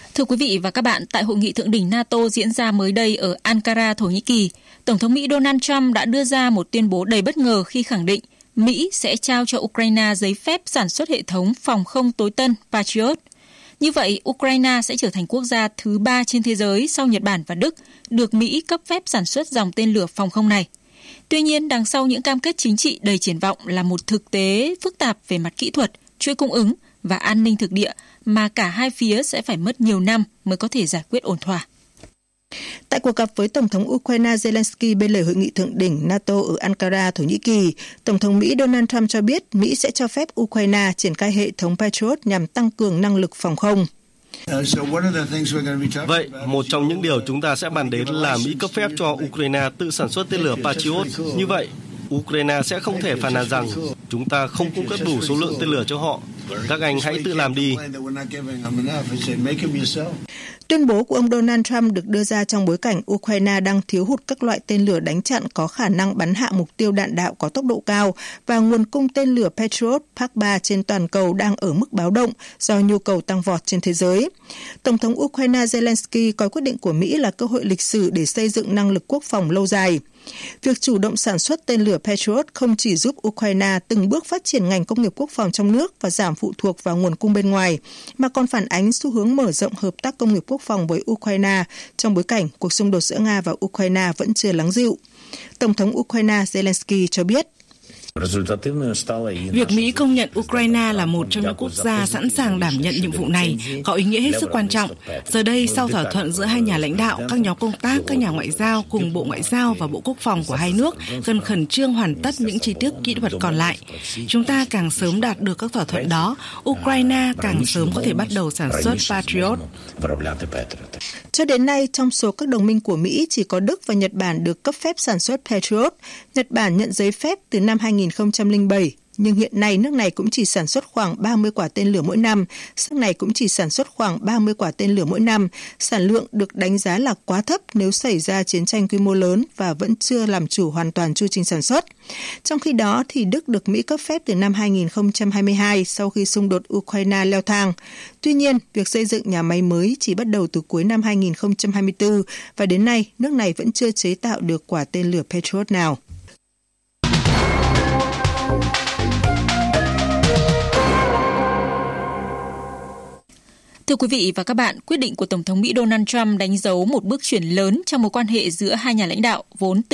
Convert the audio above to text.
Thưa quý vị và các bạn, tại hội nghị thượng đỉnh NATO diễn ra mới đây ở Ankara, Thổ Nhĩ Kỳ, Tổng thống Mỹ Donald Trump đã đưa ra một tuyên bố đầy bất ngờ khi khẳng định Mỹ sẽ trao cho Ukraine giấy phép sản xuất hệ thống phòng không tối tân Patriot. Như vậy, Ukraine sẽ trở thành quốc gia thứ 3 trên thế giới sau Nhật Bản và Đức được Mỹ cấp phép sản xuất dòng tên lửa phòng không này. Tuy nhiên, đằng sau những cam kết chính trị đầy triển vọng là một thực tế phức tạp về mặt kỹ thuật, chuỗi cung ứng và an ninh thực địa mà cả hai phía sẽ phải mất nhiều năm mới có thể giải quyết ổn thỏa. Tại cuộc gặp với Tổng thống Ukraine Zelensky bên lề hội nghị thượng đỉnh NATO ở Ankara, Thổ Nhĩ Kỳ, Tổng thống Mỹ Donald Trump cho biết Mỹ sẽ cho phép Ukraine triển khai hệ thống Patriot nhằm tăng cường năng lực phòng không. Vậy, một trong những điều chúng ta sẽ bàn đến là Mỹ cấp phép cho Ukraine tự sản xuất tên lửa Patriot. Như vậy, Ukraine sẽ không thể phàn nàn rằng chúng ta không cung cấp đủ số lượng tên lửa cho họ. Các anh hãy tự làm đi. Tuyên bố của ông Donald Trump được đưa ra trong bối cảnh Ukraine đang thiếu hụt các loại tên lửa đánh chặn có khả năng bắn hạ mục tiêu đạn đạo có tốc độ cao và nguồn cung tên lửa Patriot Park 3 trên toàn cầu đang ở mức báo động do nhu cầu tăng vọt trên thế giới. Tổng thống Ukraine Zelensky coi quyết định của Mỹ là cơ hội lịch sử để xây dựng năng lực quốc phòng lâu dài. Việc chủ động sản xuất tên lửa Patriot không chỉ giúp Ukraine từng bước phát triển ngành công nghiệp quốc phòng trong nước và giảm phụ thuộc vào nguồn cung bên ngoài, mà còn phản ánh xu hướng mở rộng hợp tác công nghiệp quốc phòng với Ukraine trong bối cảnh cuộc xung đột giữa Nga và Ukraine vẫn chưa lắng dịu. Tổng thống Ukraine Zelensky cho biết, việc Mỹ công nhận Ukraine là một trong những quốc gia sẵn sàng đảm nhận nhiệm vụ này có ý nghĩa hết sức quan trọng. Giờ đây, sau thỏa thuận giữa hai nhà lãnh đạo, các nhóm công tác, các nhà ngoại giao cùng Bộ Ngoại giao và Bộ Quốc phòng của hai nước cần khẩn trương hoàn tất những chi tiết kỹ thuật còn lại. Chúng ta càng sớm đạt được các thỏa thuận đó, Ukraine càng sớm có thể bắt đầu sản xuất Patriot. Cho đến nay, trong số các đồng minh của Mỹ, chỉ có Đức và Nhật Bản được cấp phép sản xuất Patriot. Nhật Bản nhận giấy phép từ năm 2007, nhưng hiện nay nước này cũng chỉ sản xuất khoảng 30 quả tên lửa mỗi năm. Nước này cũng chỉ sản xuất khoảng 30 quả tên lửa mỗi năm. Sản lượng được đánh giá là quá thấp nếu xảy ra chiến tranh quy mô lớn và vẫn chưa làm chủ hoàn toàn chu trình sản xuất. Trong khi đó, thì Đức được Mỹ cấp phép từ năm 2022 sau khi xung đột Ukraine leo thang. Tuy nhiên, việc xây dựng nhà máy mới chỉ bắt đầu từ cuối năm 2024 và đến nay nước này vẫn chưa chế tạo được quả tên lửa Patriot nào. Thưa quý vị và các bạn, quyết định của Tổng thống Mỹ Donald Trump đánh dấu một bước chuyển lớn trong mối quan hệ giữa hai nhà lãnh đạo vốn